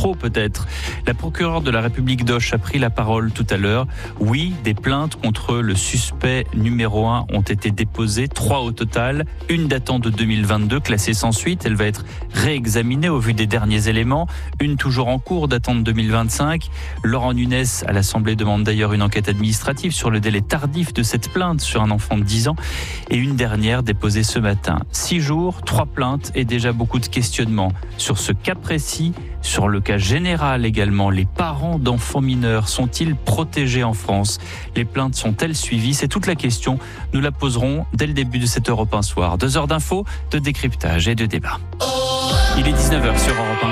trop peut-être. La procureure de la République d'Auch a pris la parole tout à l'heure. Oui, des plaintes contre le suspect numéro 1 ont été déposées, 3 au total, une datant de 2022, classée sans suite. Elle va être réexaminée au vu des derniers éléments. Une toujours en cours, datant de 2025. Laurent Nunez à l'Assemblée demande d'ailleurs une enquête administrative sur le délai tardif de cette plainte sur un enfant de 10 ans. Et une dernière déposée ce matin. 6 jours, 3 plaintes et déjà beaucoup de questionnements sur ce cas précis, sur le cas général également. Les parents d'enfants mineurs sont-ils protégés en France? Les plaintes sont-elles suivies? C'est toute la question. Nous la poserons dès le début de cette Europe 1 soir. 2 heures d'infos, de décryptage et de débat. Il est 19h sur Europe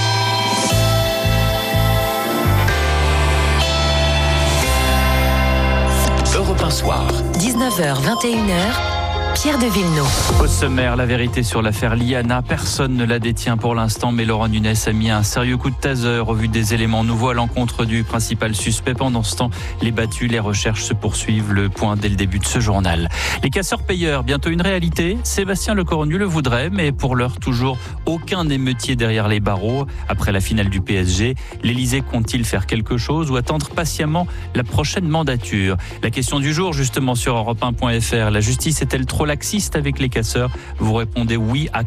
1. Europe 1 soir. 19h, 21h. Pierre de Villeneuve. Au sommaire, la vérité sur l'affaire Liana. Personne ne la détient pour l'instant, mais Laurent Nunez a mis un sérieux coup de taser au vu des éléments nouveaux à l'encontre du principal suspect. Pendant ce temps, les battus, les recherches se poursuivent. Le point dès le début de ce journal. Les casseurs-payeurs, bientôt une réalité. Sébastien Lecornu le voudrait, mais pour l'heure, toujours aucun émeutier derrière les barreaux. Après la finale du PSG, l'Élysée compte-t-il faire quelque chose ou attendre patiemment la prochaine mandature? La question du jour, justement, sur Europe1.fr. La justice est-elle trop laxiste avec les casseurs? Vous répondez oui à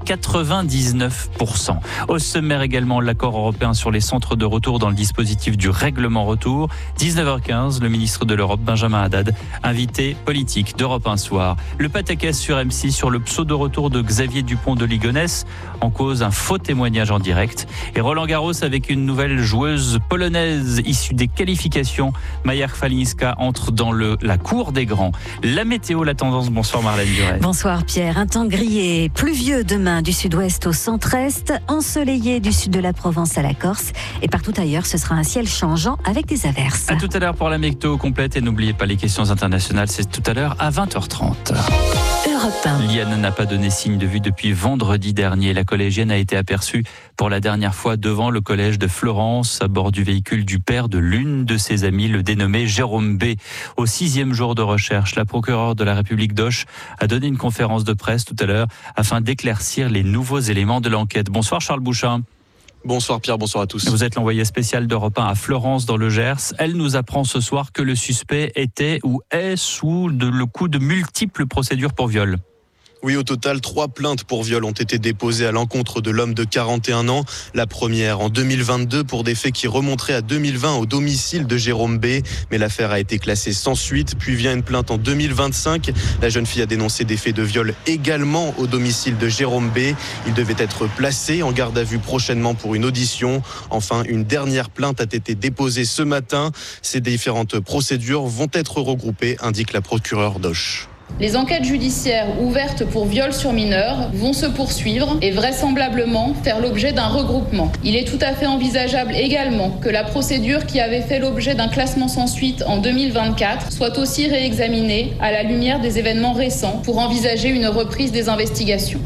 99%. Au sommaire également, l'accord européen sur les centres de retour dans le dispositif du règlement retour. 19h15, le ministre de l'Europe, Benjamin Haddad, invité politique d'Europe 1 soir. Le pataquès sur M6 sur le pseudo-retour de Xavier Dupont de Ligonnès, en cause un faux témoignage en direct. Et Roland Garros avec une nouvelle joueuse polonaise issue des qualifications. Maja Chwalinska entre dans la cour des grands. La météo, la tendance. Bonsoir Marlène Duret. Bonsoir Pierre. Un temps grillé, pluvieux demain du sud-ouest au centre-est, ensoleillé du sud de la Provence à la Corse et partout ailleurs ce sera un ciel changeant avec des averses. À tout à l'heure pour la météo complète et n'oubliez pas les questions internationales, c'est tout à l'heure à 20h30. Europe 1. Liane n'a pas donné signe de vue depuis vendredi dernier. La collégienne a été aperçue pour la dernière fois devant le collège de Florence à bord du véhicule du père de l'une de ses amies, le dénommé Jérôme B. Au 6e jour de recherche, la procureure de la République d'Auch a donné une conférence de presse tout à l'heure afin d'éclaircir les nouveaux éléments de l'enquête. Bonsoir Charles Bouchin. Bonsoir Pierre, bonsoir à tous. Vous êtes l'envoyé spécial d'Europe 1 à Florence dans le Gers. Elle nous apprend ce soir que le suspect était ou est sous le coup de multiples procédures pour viol. Oui, au total, 3 plaintes pour viol ont été déposées à l'encontre de l'homme de 41 ans. La première en 2022 pour des faits qui remonteraient à 2020 au domicile de Jérôme B. Mais l'affaire a été classée sans suite. Puis vient une plainte en 2025. La jeune fille a dénoncé des faits de viol également au domicile de Jérôme B. Il devait être placé en garde à vue prochainement pour une audition. Enfin, une dernière plainte a été déposée ce matin. Ces différentes procédures vont être regroupées, indique la procureure d'Auch. Les enquêtes judiciaires ouvertes pour viol sur mineurs vont se poursuivre et vraisemblablement faire l'objet d'un regroupement. Il est tout à fait envisageable également que la procédure qui avait fait l'objet d'un classement sans suite en 2024 soit aussi réexaminée à la lumière des événements récents pour envisager une reprise des investigations.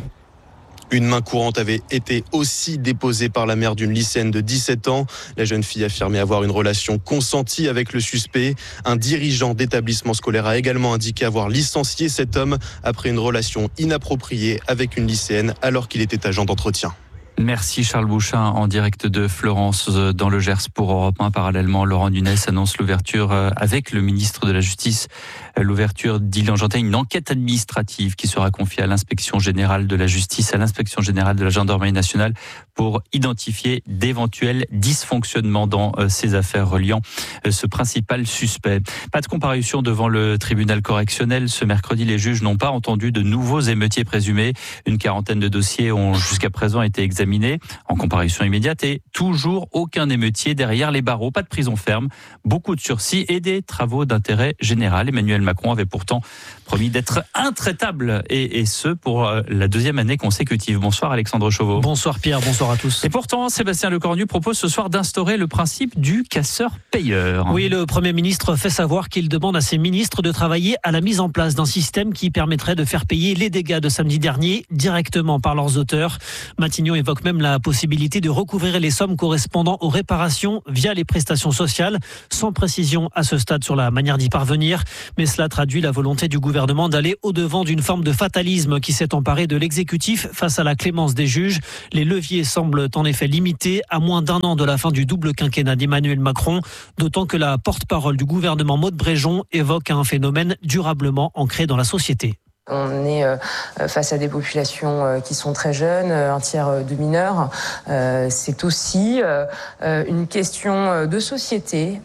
Une main courante avait été aussi déposée par la mère d'une lycéenne de 17 ans. La jeune fille affirmait avoir une relation consentie avec le suspect. Un dirigeant d'établissement scolaire a également indiqué avoir licencié cet homme après une relation inappropriée avec une lycéenne alors qu'il était agent d'entretien. Merci Charles Bouchin en direct de Florence dans le Gers pour Europe 1. Parallèlement, Laurent Nunez annonce l'ouverture avec le ministre de la Justice, l'ouverture diligentée une enquête administrative qui sera confiée à l'inspection générale de la justice, à l'inspection générale de la gendarmerie nationale pour identifier d'éventuels dysfonctionnements dans ces affaires reliant ce principal suspect. Pas de comparution devant le tribunal correctionnel. Ce mercredi, les juges n'ont pas entendu de nouveaux émeutiers présumés. Une quarantaine de dossiers ont jusqu'à présent été examinés en comparution immédiate et toujours aucun émeutier derrière les barreaux. Pas de prison ferme, beaucoup de sursis et des travaux d'intérêt général. Emmanuel Macron avait pourtant promis d'être intraitable et ce pour la 2e année consécutive. Bonsoir Alexandre Chauveau. Bonsoir Pierre, bonsoir à tous. Et pourtant, Sébastien Lecornu propose ce soir d'instaurer le principe du casseur-payeur. Oui, le Premier ministre fait savoir qu'il demande à ses ministres de travailler à la mise en place d'un système qui permettrait de faire payer les dégâts de samedi dernier directement par leurs auteurs. Matignon évoque évoque même la possibilité de recouvrir les sommes correspondant aux réparations via les prestations sociales, sans précision à ce stade sur la manière d'y parvenir. Mais cela traduit la volonté du gouvernement d'aller au-devant d'une forme de fatalisme qui s'est emparée de l'exécutif face à la clémence des juges. Les leviers semblent en effet limités à moins d'un an de la fin du double quinquennat d'Emmanuel Macron, d'autant que la porte-parole du gouvernement Maud Bréjon évoque un phénomène durablement ancré dans la société. On est face à des populations qui sont très jeunes, un tiers de mineurs. C'est aussi une question de société,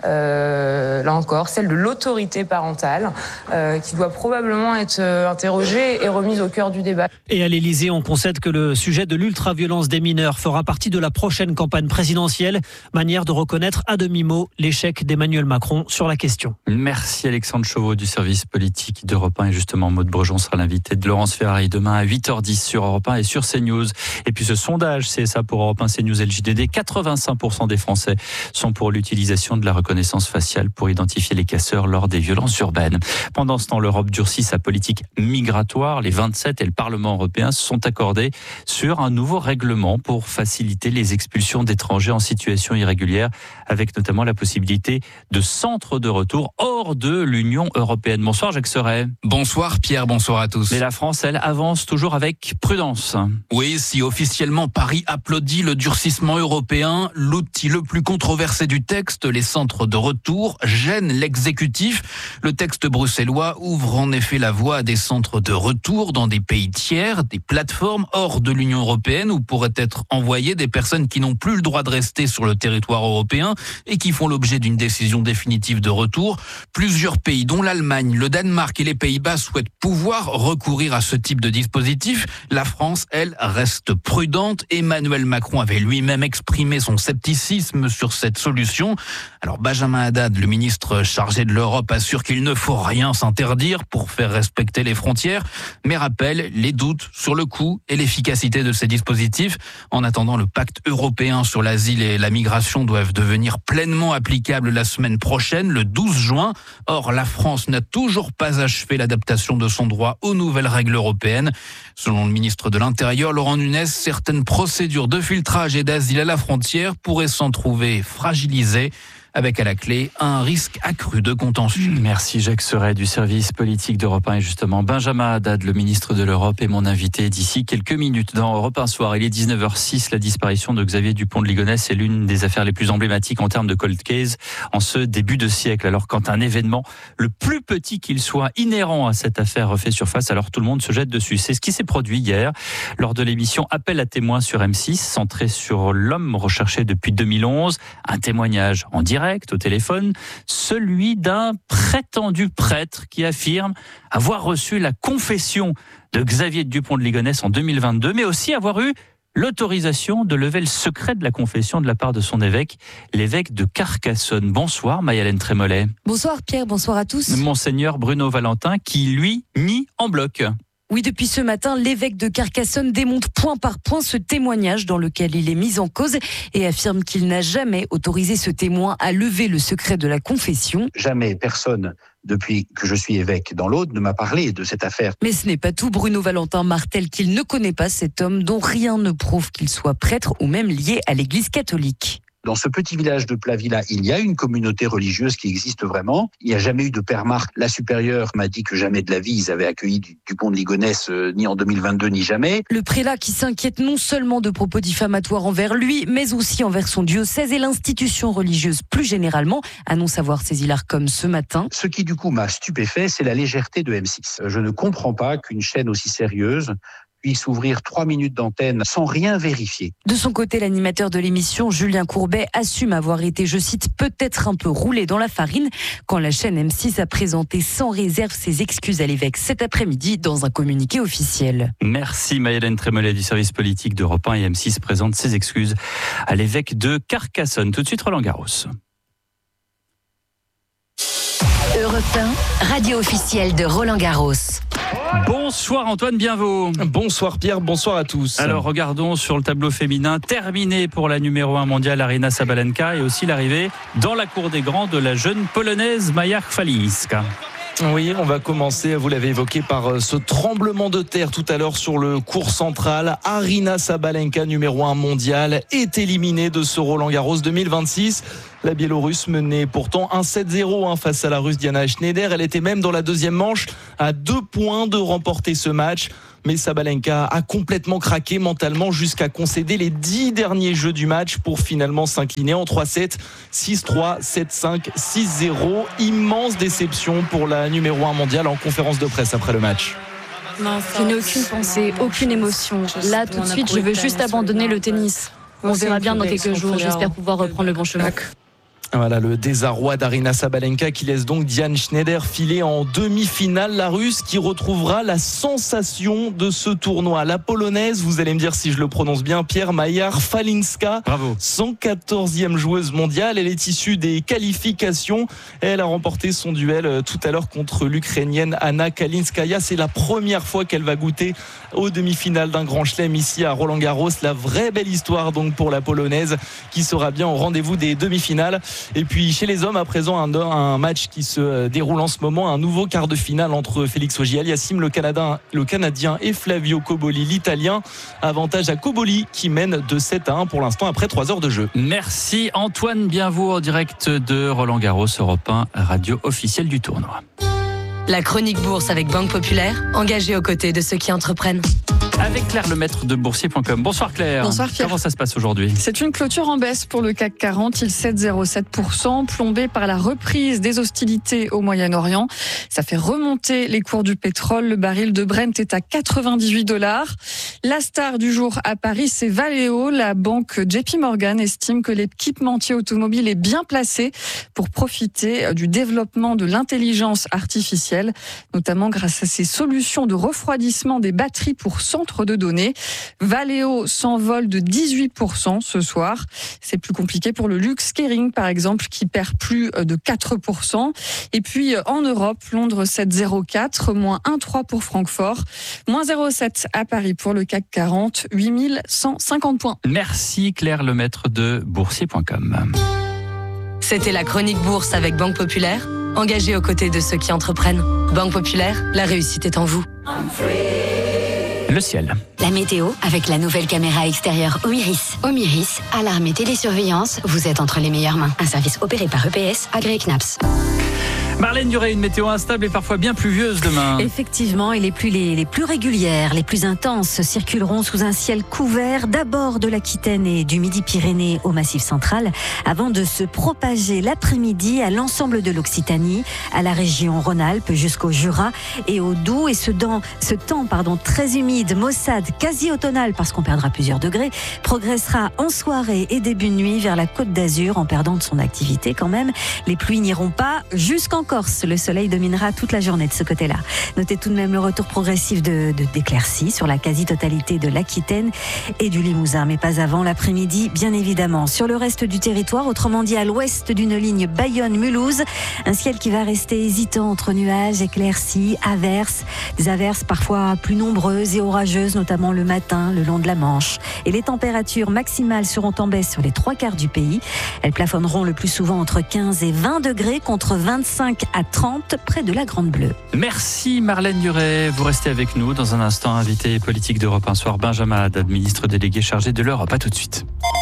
là encore, celle de l'autorité parentale, qui doit probablement être interrogée et remise au cœur du débat. Et à l'Élysée, on concède que le sujet de l'ultraviolence des mineurs fera partie de la prochaine campagne présidentielle, manière de reconnaître à demi-mot l'échec d'Emmanuel Macron sur la question. Merci Alexandre Chauveau du service politique d'Europe 1 et justement Maud Bréjon sera l'invité de Laurence Ferrari demain à 8h10 sur Europe 1 et sur CNews. Et puis ce sondage, c'est ça pour Europe 1, CNews et le JDD, 85% des Français sont pour l'utilisation de la reconnaissance faciale pour identifier les casseurs lors des violences urbaines. Pendant ce temps, l'Europe durcit sa politique migratoire. Les 27 et le Parlement européen se sont accordés sur un nouveau règlement pour faciliter les expulsions d'étrangers en situation irrégulière, avec notamment la possibilité de centres de retour hors de l'Union européenne. Bonsoir Jacques Serret. Bonsoir Pierre, bonsoir à tous. Mais la France, elle, avance toujours avec prudence. Oui, si officiellement Paris applaudit le durcissement européen, l'outil le plus controversé du texte, les centres de retour, gêne l'exécutif. Le texte bruxellois ouvre en effet la voie à des centres de retour dans des pays tiers, des plateformes hors de l'Union européenne où pourraient être envoyées des personnes qui n'ont plus le droit de rester sur le territoire européen et qui font l'objet d'une décision définitive de retour. Plusieurs pays, dont l'Allemagne, le Danemark et les Pays-Bas, souhaitent pouvoir recourir à ce type de dispositif. La France, elle, reste prudente. Emmanuel Macron avait lui-même exprimé son scepticisme sur cette solution. Alors Benjamin Haddad, le ministre chargé de l'Europe, assure qu'il ne faut rien s'interdire pour faire respecter les frontières, mais rappelle les doutes sur le coût et l'efficacité de ces dispositifs. En attendant, le pacte européen sur l'asile et la migration doivent devenir pleinement applicables la semaine prochaine, le 12 juin. Or, la France n'a toujours pas achevé l'adaptation de son droit aux nouvelles règles européennes. Selon le ministre de l'Intérieur, Laurent Nunez, certaines procédures de filtrage et d'asile à la frontière pourraient s'en trouver fragilisées, avec à la clé un risque accru de contentieux. Merci Jacques Serret du service politique d'Europe 1 et justement Benjamin Haddad, le ministre de l'Europe, est mon invité d'ici quelques minutes dans Europe 1 Soir. Il est 19h06, la disparition de Xavier Dupont de Ligonnès est l'une des affaires les plus emblématiques en termes de cold case en ce début de siècle. Alors quand un événement, le plus petit qu'il soit, inhérent à cette affaire refait surface, alors tout le monde se jette dessus. C'est ce qui s'est produit hier lors de l'émission Appel à témoins sur M6, centré sur l'homme recherché depuis 2011. Un témoignage en direct au téléphone, celui d'un prétendu prêtre qui affirme avoir reçu la confession de Xavier Dupont de Ligonnès en 2022, mais aussi avoir eu l'autorisation de lever le secret de la confession de la part de son évêque, l'évêque de Carcassonne. Bonsoir Maï-Hélène Trémollet. Bonsoir Pierre, bonsoir à tous. Monseigneur Bruno Valentin qui, lui, nie en bloc. Oui, depuis ce matin, l'évêque de Carcassonne démonte point par point ce témoignage dans lequel il est mis en cause et affirme qu'il n'a jamais autorisé ce témoin à lever le secret de la confession. Jamais personne, depuis que je suis évêque dans l'Aude, ne m'a parlé de cette affaire. Mais ce n'est pas tout. Bruno Valentin martèle qu'il ne connaît pas cet homme dont rien ne prouve qu'il soit prêtre ou même lié à l'Église catholique. Dans ce petit village de Plavilla, il y a une communauté religieuse qui existe vraiment. Il n'y a jamais eu de père Marc. La supérieure m'a dit que jamais de la vie ils avaient accueilli Dupont de Ligonnès, ni en 2022, ni jamais. Le prélat qui s'inquiète non seulement de propos diffamatoires envers lui, mais aussi envers son diocèse et l'institution religieuse plus généralement, annonce avoir saisi l'Arcom ce matin. Ce qui du coup m'a stupéfait, c'est la légèreté de M6. Je ne comprends pas qu'une chaîne aussi sérieuse puisse ouvrir 3 minutes d'antenne sans rien vérifier. De son côté, l'animateur de l'émission, Julien Courbet, assume avoir été, je cite, peut-être un peu roulé dans la farine quand la chaîne M6 a présenté sans réserve ses excuses à l'évêque cet après-midi dans un communiqué officiel. Merci Maï-Hélène Trémollet du service politique d'Europe 1 et M6 présente ses excuses à l'évêque de Carcassonne. Tout de suite, Roland Garros. Europe 1, radio officielle de Roland Garros. Bonsoir Antoine Bienvaux. Bonsoir Pierre, bonsoir à tous. Alors regardons sur le tableau féminin, terminé pour la numéro 1 mondiale Aryna Sabalenka et aussi l'arrivée dans la cour des grands de la jeune polonaise Maja Chwalińska. Oui, on va commencer, vous l'avez évoqué, par ce tremblement de terre tout à l'heure sur le court central. Aryna Sabalenka, numéro 1 mondial, est éliminée de ce Roland-Garros 2026. La Biélorusse menait pourtant 1-7-0 face à la Russe Diana Schneider. Elle était même dans la deuxième manche à 2 points de remporter ce match. Mais Sabalenka a complètement craqué mentalement jusqu'à concéder les 10 derniers jeux du match pour finalement s'incliner en 3-7, 6-3, 7-5, 6-0. Immense déception pour la numéro 1 mondiale en conférence de presse après le match. Je n'ai aucune pensée, aucune émotion. Là, tout de suite, je veux juste abandonner le tennis. On verra bien dans quelques jours. J'espère pouvoir reprendre le bon chemin. Voilà le désarroi d'Aryna Sabalenka qui laisse donc Diana Schneider filer en demi-finale. La Russe qui retrouvera la sensation de ce tournoi. La Polonaise, vous allez me dire si je le prononce bien, Pierre Maillard-Falinska. Bravo. 114e joueuse mondiale. Elle est issue des qualifications. Elle a remporté son duel tout à l'heure contre l'Ukrainienne Anna Kalinskaya. C'est la première fois qu'elle va goûter aux demi-finales d'un grand chelem ici à Roland-Garros. La vraie belle histoire donc pour la Polonaise qui sera bien au rendez-vous des demi-finales. Et puis chez les hommes à présent un match qui se déroule en ce moment, un nouveau quart de finale entre Félix Auger-Aliassime le Canadien et Flavio Cobolli l'Italien. Avantage à Cobolli qui mène de 7-1 pour l'instant après 3 heures de jeu. Merci Antoine Bienvaux en direct de Roland-Garros, Europe 1, radio officielle du tournoi. La chronique bourse avec Banque Populaire, engagée aux côtés de ceux qui entreprennent. Avec Claire Lemaître de boursier.com. Bonsoir Claire. Bonsoir Pierre. Comment ça se passe aujourd'hui ? C'est une clôture en baisse pour le CAC 40. Il cède 0,7%, plombé par la reprise des hostilités au Moyen-Orient. Ça fait remonter les cours du pétrole. Le baril de Brent est à $98. La star du jour à Paris, c'est Valeo. La banque JP Morgan estime que l'équipementier automobile est bien placé pour profiter du développement de l'intelligence artificielle, notamment grâce à ses solutions de refroidissement des batteries pour centres de données. Valeo s'envole de 18% ce soir. C'est plus compliqué pour le luxe. Kering, par exemple, qui perd plus de 4%. Et puis, en Europe, Londres cède 0,4, moins 1,3 pour Francfort, moins 0,7 à Paris pour le CAC 40, 8150 points. Merci Claire Lemaître de boursier.com. C'était la chronique bourse avec Banque Populaire, engagée aux côtés de ceux qui entreprennent. Banque Populaire, la réussite est en vous. Le ciel. La météo avec la nouvelle caméra extérieure Omiris. Omiris, alarme et télésurveillance, vous êtes entre les meilleures mains. Un service opéré par EPS, agréé CNAPS. Marlène Duré, une météo instable et parfois bien pluvieuse demain. Effectivement, et les plus régulières, les plus intenses circuleront sous un ciel couvert, d'abord de l'Aquitaine et du Midi-Pyrénées au Massif central, avant de se propager l'après-midi à l'ensemble de l'Occitanie, à la région Rhône-Alpes jusqu'au Jura et au Doubs. Et ce temps très humide, maussade, quasi automnal, parce qu'on perdra plusieurs degrés, progressera en soirée et début de nuit vers la Côte d'Azur en perdant de son activité quand même. Les pluies n'iront pas jusqu'en Corse. Le soleil dominera toute la journée de ce côté-là. Notez tout de même le retour progressif d'éclaircies sur la quasi-totalité de l'Aquitaine et du Limousin, mais pas avant l'après-midi, bien évidemment. Sur le reste du territoire, autrement dit à l'ouest d'une ligne Bayonne-Mulhouse, un ciel qui va rester hésitant entre nuages, éclaircies, averses, des averses parfois plus nombreuses et orageuses, notamment le matin, le long de la Manche. Et les températures maximales seront en baisse sur les 3/4 du pays. Elles plafonneront le plus souvent entre 15 et 20 degrés contre 25 à 30 près de la Grande Bleue. Merci Marlène Duré. Vous restez avec nous dans un instant. Invité politique d'Europe 1 soir, Benjamin Haddad, ministre délégué chargé de l'Europe. À tout de suite.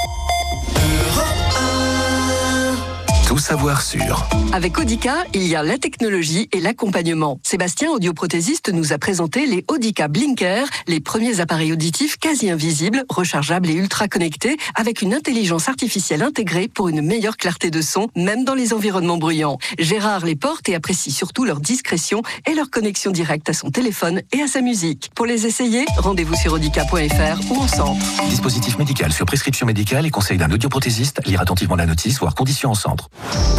Tout savoir sur. Avec Audica, il y a la technologie et l'accompagnement. Sébastien, audioprothésiste, nous a présenté les Audica Blinker, les premiers appareils auditifs quasi invisibles, rechargeables et ultra connectés, avec une intelligence artificielle intégrée pour une meilleure clarté de son, même dans les environnements bruyants. Gérard les porte et apprécie surtout leur discrétion et leur connexion directe à son téléphone et à sa musique. Pour les essayer, rendez-vous sur audica.fr ou en centre. Dispositif médical sur prescription médicale et conseil d'un audioprothésiste. Lire attentivement la notice, voire conditions en centre.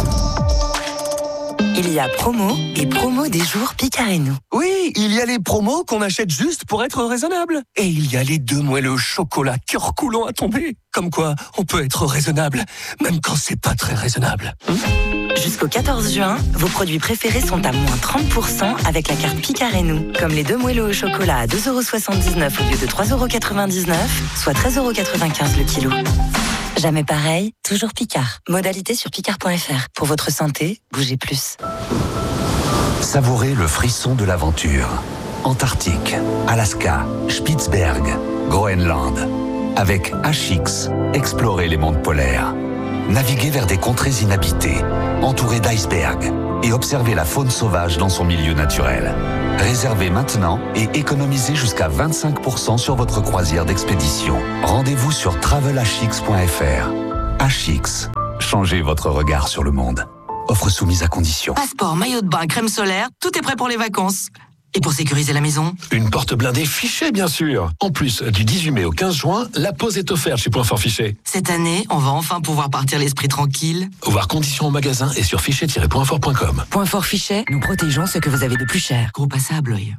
Il y a promo et promo des jours Picard et nous. Oui, il y a les promos qu'on achète juste pour être raisonnable. Et il y a les 2 moelleux au chocolat cœur coulant à tomber. Comme quoi, on peut être raisonnable, même quand c'est pas très raisonnable. Jusqu'au 14 juin, vos produits préférés sont à moins 30% avec la carte Picard et nous. Comme les 2 moelleux au chocolat à 2,79€ au lieu de 3,99€, soit 13,95€ le kilo. Jamais pareil, toujours Picard. Modalité sur picard.fr. Pour votre santé, bougez plus. Savourez le frisson de l'aventure. Antarctique, Alaska, Spitzberg, Groenland. Avec HX, explorez les mondes polaires. Naviguez vers des contrées inhabitées, entourées d'icebergs, et observez la faune sauvage dans son milieu naturel. Réservez maintenant et économisez jusqu'à 25% sur votre croisière d'expédition. Rendez-vous sur travelhx.fr. HX, changez votre regard sur le monde. Offre soumise à condition. Passeport, maillot de bain, crème solaire, tout est prêt pour les vacances. Et pour sécuriser la maison ? Une porte blindée Fichet, bien sûr. En plus, du 18 mai au 15 juin, la pause est offerte chez Point Fort Fichet. Cette année, on va enfin pouvoir partir l'esprit tranquille. Voir conditions au magasin et sur fichet-pointfort.com. Point Fort Fichet, nous protégeons ce que vous avez de plus cher. Groupe à ça à Blois.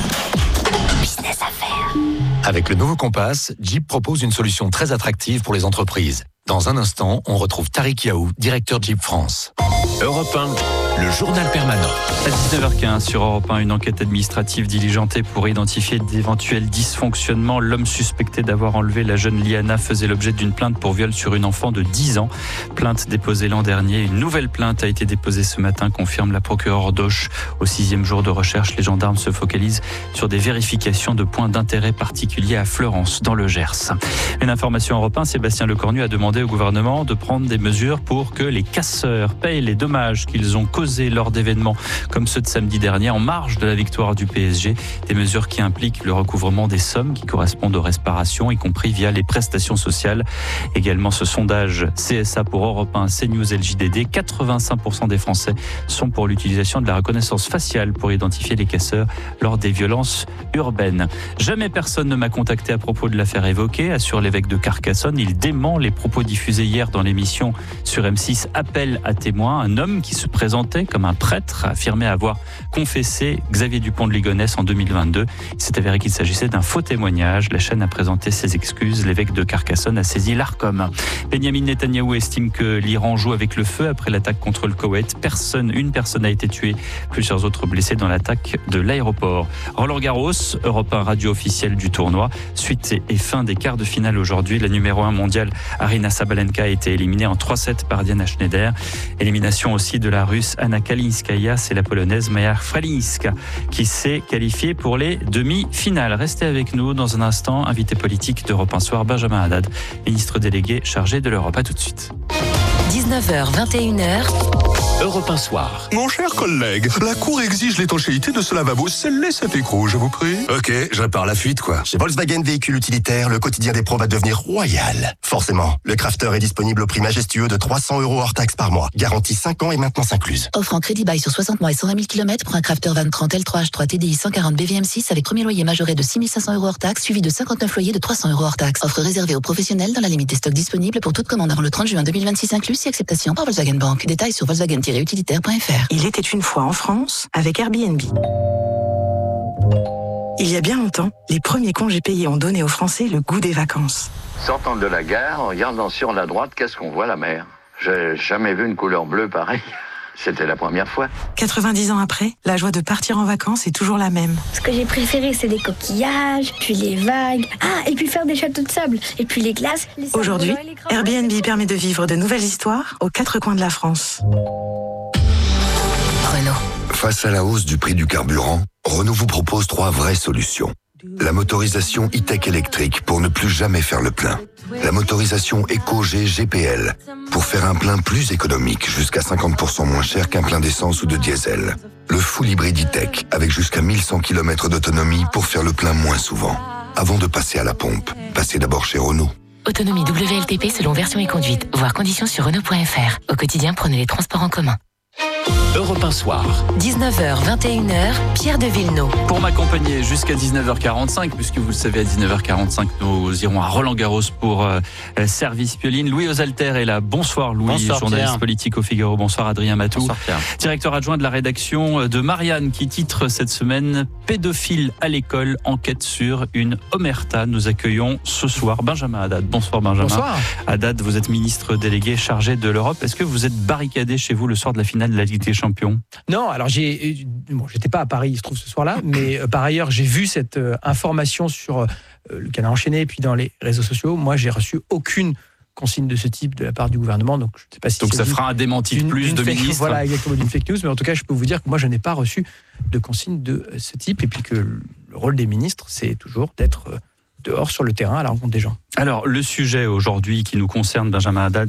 Business à faire. Avec le nouveau Compass, Jeep propose une solution très attractive pour les entreprises. Dans un instant, on retrouve Tariq Yaou, directeur Jeep France. Europe 1, le journal permanent. À 19h15 sur Europe 1, une enquête administrative diligentée pour identifier d'éventuels dysfonctionnements. L'homme suspecté d'avoir enlevé la jeune Liana faisait l'objet d'une plainte pour viol sur une enfant de 10 ans. Plainte déposée l'an dernier. Une nouvelle plainte a été déposée ce matin, confirme la procureure d'Auch. Au 6e jour de recherche, les gendarmes se focalisent sur des vérifications de points d'intérêt particuliers à Fleurance, dans le Gers. Une information Europe 1, Sébastien Lecornu a demandé au gouvernement de prendre des mesures pour que les casseurs payent les dommages qu'ils ont causés lors d'événements comme ceux de samedi dernier en marge de la victoire du PSG. Des mesures qui impliquent le recouvrement des sommes qui correspondent aux réparations, y compris via les prestations sociales. Également ce sondage CSA pour Europe 1, CNews et le JDD. 85% des Français sont pour l'utilisation de la reconnaissance faciale pour identifier les casseurs lors des violences urbaines. Jamais personne ne m'a contacté à propos de l'affaire évoquée, assure l'évêque de Carcassonne. Il dément les propos diffusés hier dans l'émission sur M6 Appel à témoins. Un homme qui se présentait comme un prêtre a affirmé avoir confessé Xavier Dupont de Ligonnès en 2022. Il s'est avéré qu'il s'agissait d'un faux témoignage. La chaîne a présenté ses excuses. L'évêque de Carcassonne a saisi l'Arcom. Benjamin Netanyahou estime que l'Iran joue avec le feu après l'attaque contre le Koweït. Une personne a été tuée, plusieurs autres blessés dans l'attaque de l'aéroport. Roland Garros, Europe 1 radio officielle du tournoi. Suite et fin des quarts de finale aujourd'hui. La numéro 1 mondiale Aryna Sabalenka a été éliminée en 3-7 par Diana Schneider. Élimination aussi de la Russe Anna Kalinskaya. C'est la Polonaise Maja Fralinska qui s'est qualifiée pour les demi-finales. Restez avec nous dans un instant. Invité politique d'Europe 1 Soir, Benjamin Haddad, ministre délégué chargé de l'Europe. À tout de suite. 19h, 21h. Europe 1 Soir. Mon cher collègue, la Cour exige l'étanchéité de ce lavabo. Scellez cet écrou, je vous prie. Ok, je répare la fuite, quoi. Chez Volkswagen Véhicules Utilitaires, le quotidien des pros va devenir royal. Forcément, le Crafter est disponible au prix majestueux de 300 € hors taxe par mois. Garantie 5 ans et maintenance incluse. Offre en crédit bail sur 60 mois et 120 000 km pour un Crafter Van 30 L3H3 TDI 140 BVM6 avec premier loyer majoré de 6 500 € hors taxe, suivi de 59 loyers de 300 € hors taxe. Offre réservée aux professionnels dans la limite des stocks disponibles pour toute commande avant le 30 juin 2026 inclus, si acceptation par Volkswagen Bank. Détails sur volkswagen-utilitaire.fr. Il était une fois en France avec Airbnb. Il y a bien longtemps, les premiers congés payés ont donné aux Français le goût des vacances. Sortant de la gare, en regardant sur la droite, qu'est-ce qu'on voit? La mer. J'ai jamais vu une couleur bleue pareille. C'était la première fois. 90 ans après, la joie de partir en vacances est toujours la même. Ce que j'ai préféré, c'est les coquillages, puis les vagues. Ah, et puis faire des châteaux de sable, et puis les glaces. Aujourd'hui, Airbnb permet de vivre de nouvelles histoires aux 4 coins de la France. Renault. Face à la hausse du prix du carburant, Renault vous propose 3 vraies solutions. La motorisation e-tech électrique pour ne plus jamais faire le plein. La motorisation EcoG GPL pour faire un plein plus économique, jusqu'à 50% moins cher qu'un plein d'essence ou de diesel. Le full hybride e-tech avec jusqu'à 1100 km d'autonomie pour faire le plein moins souvent. Avant de passer à la pompe, passez d'abord chez Renault. Autonomie WLTP selon version et conduite. Voir conditions sur Renault.fr. Au quotidien, prenez les transports en commun. Europe 1 Soir. 19h, 21h, Pierre de Villeneuve. Pour m'accompagner jusqu'à 19h45, puisque vous le savez, à 19h45, nous irons à Roland-Garros pour Service Pioline. Louis Osalter est là. Bonsoir Louis, bonsoir, journaliste Pierre. Politique au Figaro. Bonsoir Adrien Matou, directeur adjoint de la rédaction de Marianne, qui titre cette semaine « Pédophile à l'école, enquête sur une omerta ». Nous accueillons ce soir Benjamin Haddad. Bonsoir Benjamin. Bonsoir. Haddad, vous êtes ministre délégué chargé de l'Europe. Est-ce que vous êtes barricadé chez vous le soir de la finale de la Ligue des Champions? Non, alors j'étais pas à Paris, il se trouve, ce soir-là, mais par ailleurs, j'ai vu cette information sur le canal enchaîné et puis dans les réseaux sociaux. Moi, j'ai reçu aucune consigne de ce type de la part du gouvernement. Donc, je ne sais pas si ça fera un démenti de plus de ministre. Voilà, exactement, d'une fake news. Mais en tout cas, je peux vous dire que moi, je n'ai pas reçu de consigne de ce type. Et puis que le rôle des ministres, c'est toujours d'être dehors sur le terrain à la rencontre des gens. Alors, le sujet aujourd'hui qui nous concerne, Benjamin Haddad,